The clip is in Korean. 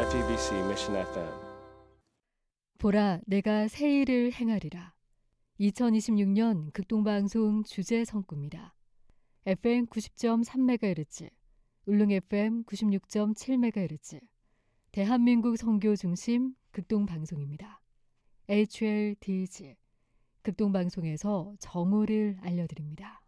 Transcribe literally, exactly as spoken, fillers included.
에프이비씨 Mission 에프엠. 보라, 내가 새 일을 행하리라. 이천이십육 년 극동방송 주제 성구입니다. 에프엠 구십 점 삼 메가헤르츠, 울릉 에프엠 구십육 점 칠 메가헤르츠, 대한민국 선교 중심 극동방송입니다. 에이치엘디지, 극동방송에서 정오를 알려드립니다.